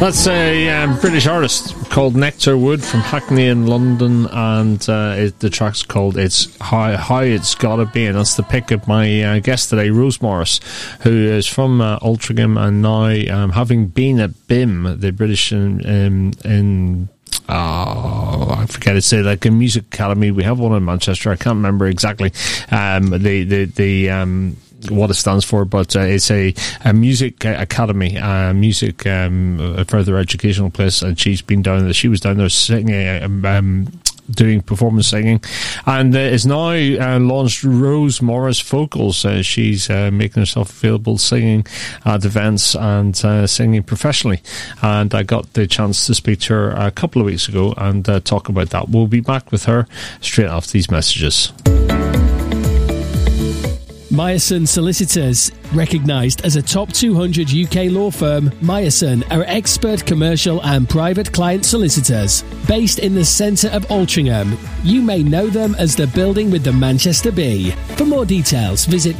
That's a British artist called Nectar Wood from Hackney in London, and the track's called It's How It's Gotta Be, and that's the pick of my guest today, Rose Morris, who is from Altrincham, and now having been at BIM, the British I forget it's like a music academy. We have one in Manchester. I can't remember exactly the what it stands for, but it's a music academy, music further educational place, and she was down there singing, doing performance singing, and is now launched Rose Morris Vocals. She's making herself available singing at events and singing professionally, and I got the chance to speak to her a couple of weeks ago and talk about that. We'll be back with her straight after these messages. Meyerson Solicitors. Recognised as a top 200 UK law firm, Meyerson are expert commercial and private client solicitors. Based in the centre of Altrincham, you may know them as the building with the Manchester Bee. For more details, visit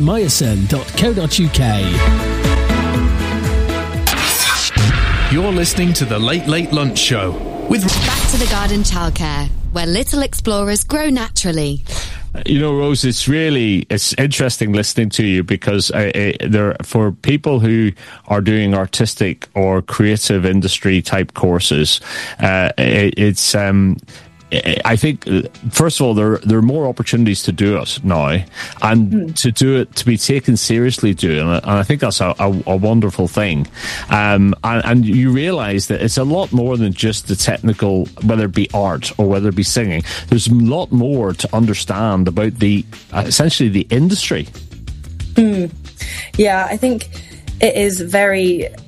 meyerson.co.uk. You're listening to The Late Late Lunch Show with... Back to the Garden Childcare, where little explorers grow naturally. You know, Rose, it's interesting listening to you, because for people who are doing artistic or creative industry type courses, I think, first of all, there are more opportunities to do it now, and to do it, to be taken seriously doing it, and I think that's a wonderful thing. And you realise that it's a lot more than just the technical, whether it be art or whether it be singing. There's a lot more to understand about essentially the industry. Yeah, I think it is very